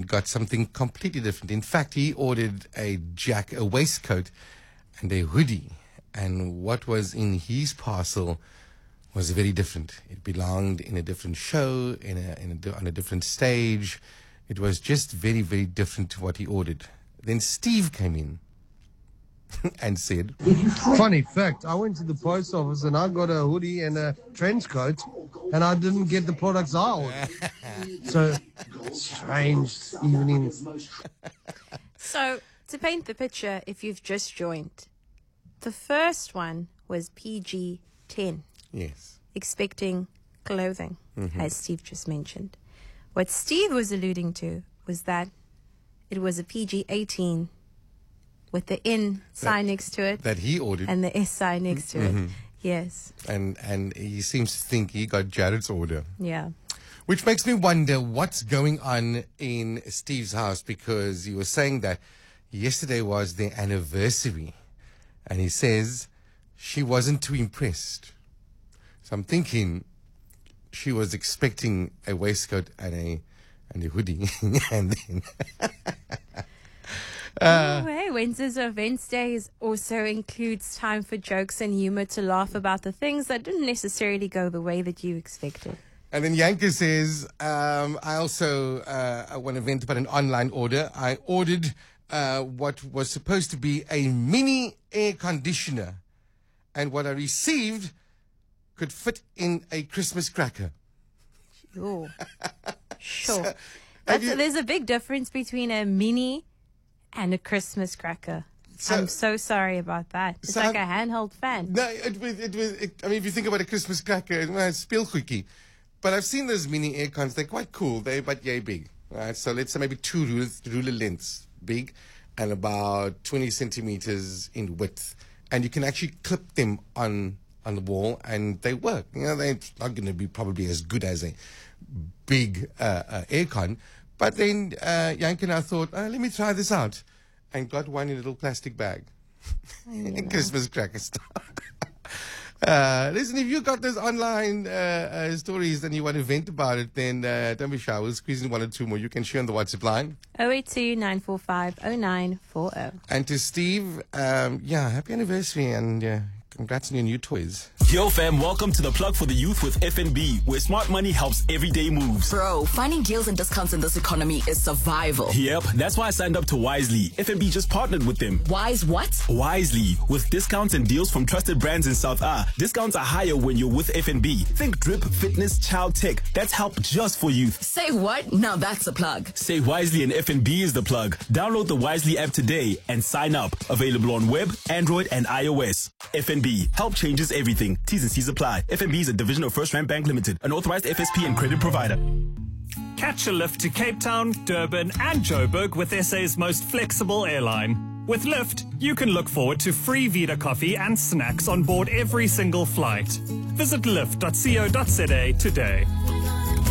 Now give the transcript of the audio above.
and got something completely different. In fact, he ordered a waistcoat and a hoodie. And what was in his parcel was very different. It belonged in a different show, on a different stage. It was just very, very different to what he ordered. Then Steve came in and said, Funny fact, I went to the post office and I got a hoodie and a trench coat and I didn't get the products I ordered. So, strange evening. So, to paint the picture, if you've just joined, the first one was PG-10. yes. Expecting clothing, as Steve just mentioned. What Steve was alluding to was that it was a PG-18 with the N sign next to it. That he ordered. And the S sign next to it. Yes. And he seems to think he got Jared's order. Yeah. Which makes me wonder what's going on in Steve's house, because he was saying that yesterday was their anniversary. And he says she wasn't too impressed. So I'm thinking she was expecting a waistcoat and a hoodie. And then Hey, Wednesdays also includes time for jokes and humor to laugh about the things that didn't necessarily go the way that you expected. And then Yanka says, I also want to vent about an online order. I ordered what was supposed to be a mini air conditioner. And what I received could fit in a Christmas cracker. Oh, sure. There's a big difference between a mini and a Christmas cracker. I'm so sorry about that. It's like a handheld fan. No, it was. I mean, if you think about a Christmas cracker, it's speelgoedjie. But I've seen those mini air cons. They're quite cool. But yay big. Right? So let's say maybe two ruler lengths big and about 20 centimeters in width. And you can actually clip them on the wall and they work. They're not going to be probably as good as a big aircon. But then Yank and I thought, let me try this out. And got one in a little plastic bag. Christmas cracker stuff. Listen, if you got those online stories and you want to vent about it, then don't be shy. We'll squeeze in one or two more. You can share on the WhatsApp line. 082-945-0940. And to Steve, happy anniversary and congrats on your new toys. Yo fam, welcome to the Plug for the Youth with FNB, where smart money helps everyday moves. Bro, finding deals and discounts in this economy is survival. Yep, that's why I signed up to Wisely. FNB just partnered with them. Wise what? Wisely, with discounts and deals from trusted brands in South A. Discounts are higher when you're with FNB. Think drip, fitness, child tech. That's help just for youth. Say what? Now that's a plug. Say Wisely and FNB is the plug. Download the Wisely app today and sign up. Available on web, Android, and iOS. FNB, help changes everything. T's and C's apply. FNB is a division of First Rand Bank Limited, an authorized FSP and credit provider. Catch a lift to Cape Town, Durban, and Joburg with SA's most flexible airline. With Lyft, you can look forward to free Vita coffee and snacks on board every single flight. Visit lyft.co.za today.